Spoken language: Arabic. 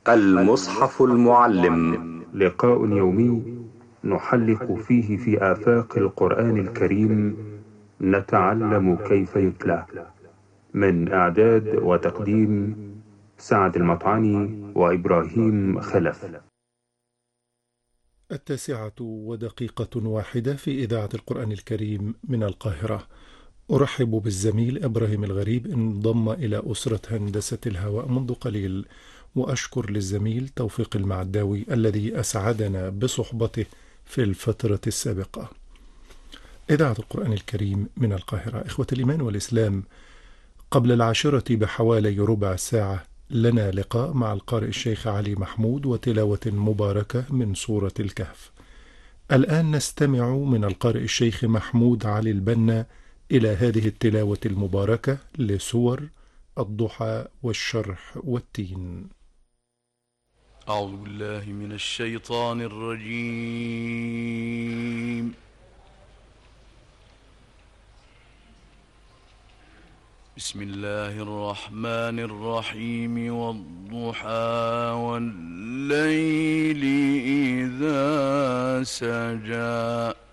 المصحف المعلم. لقاء يومي نحلق فيه في آفاق القرآن الكريم، نتعلم كيف يتلى. من إعداد وتقديم سعد المطعني وإبراهيم خلف. 9:01 في إذاعة القرآن الكريم من القاهرة. أرحب بالزميل إبراهيم الغريب، انضم إلى أسرة هندسة الهواء منذ قليل، وأشكر للزميل توفيق المعداوي الذي أسعدنا بصحبته في الفترة السابقة. إذاعة القرآن الكريم من القاهرة. إخوة الإيمان والإسلام، قبل 10 بحوالي ربع ساعة لنا لقاء مع القارئ الشيخ علي محمود وتلاوة مباركة من سورة الكهف. الآن نستمع من القارئ الشيخ محمود علي البنا إلى هذه التلاوة المباركة لسور الضحى والشرح والتين. أعوذ بالله من الشيطان الرجيم. بسم الله الرحمن الرحيم. والضحى والليل إذا سجى